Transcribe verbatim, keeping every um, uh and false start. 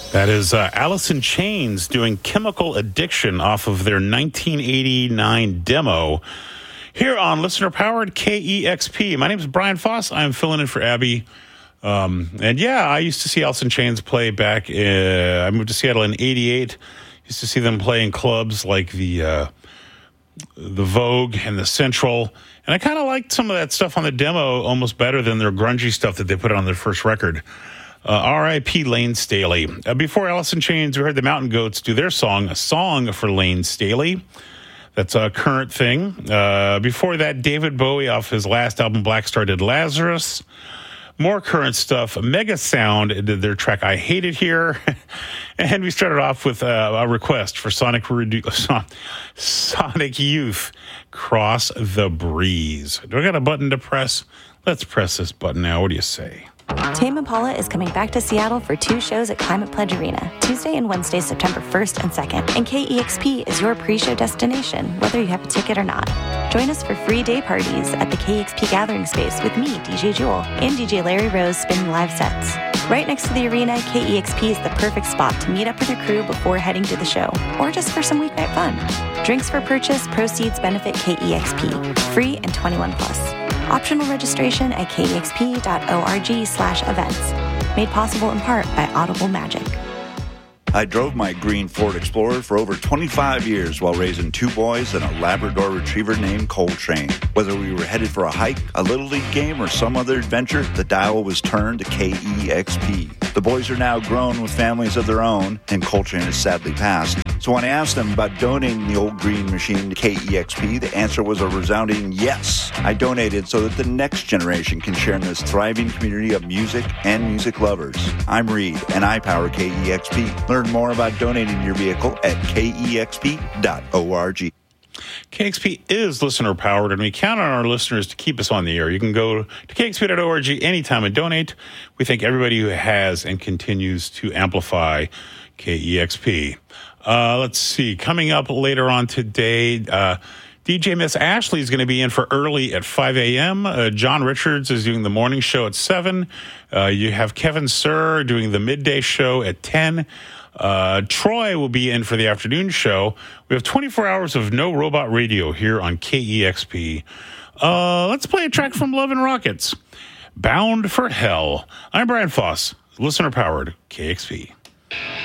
That is uh, Alice in Chains doing Chemical Addiction off of their nineteen eighty-nine demo here on listener-powered K E X P. My name is Brian Foss. I'm filling in for Abby. Um, and, yeah, I used to see Alice in Chains play back. Uh, I moved to Seattle in eighty-eight. Used to see them play in clubs like the uh, the Vogue and the Central. And I kind of liked some of that stuff on the demo almost better than their grungy stuff that they put on their first record. Uh, R I P Lane Staley. Uh, before Alice in Chains, we heard the Mountain Goats do their song, A Song for Lane Staley. That's a current thing. Uh, before that, David Bowie off his last album, Black Star, did Lazarus. More current stuff. Mega Sound did their track, I Hate It Here. And we started off with uh, a request for Sonic Redu- Sonic Youth, Cross the Breeze. Do I got a button to press? Let's press this button now. What do you say? Tame Impala is coming back to Seattle for two shows at Climate Pledge Arena, Tuesday and Wednesday, September first and second. And K E X P is your pre-show destination, whether you have a ticket or not. Join us for free day parties at the K E X P Gathering Space with me, D J Jewel, and D J Larry Rose spinning live sets. Right next to the arena, K E X P is the perfect spot to meet up with your crew before heading to the show, or just for some weeknight fun. Drinks for purchase, proceeds benefit K E X P. Free and twenty-one plus. Optional registration at kexp.org slash events. Made possible in part by Audible Magic. I drove my green Ford Explorer for over twenty-five years while raising two boys and a Labrador Retriever named Coltrane. Whether we were headed for a hike, a Little League game, or some other adventure, the dial was turned to K E X P. The boys are now grown with families of their own, and Coltrane has sadly passed. So when I asked them about donating the old green machine to K E X P, the answer was a resounding yes. I donated so that the next generation can share in this thriving community of music and music lovers. I'm Reed, and I power K E X P. Learn more about donating your vehicle at K E X P dot org. K X P is listener-powered, and we count on our listeners to keep us on the air. You can go to K X P dot org anytime and donate. We thank everybody who has and continues to amplify K E X P. Uh, let's see. Coming up later on today, uh, D J Miss Ashley is going to be in for early at five a.m. Uh, John Richards is doing the morning show at seven. Uh, you have Kevin Sir doing the midday show at ten. Uh, Troy will be in for the afternoon show. We have twenty-four hours of no robot radio here on K E X P. Uh, let's play a track from Love and Rockets. Bound for Hell. I'm Brian Foss, listener-powered K X P.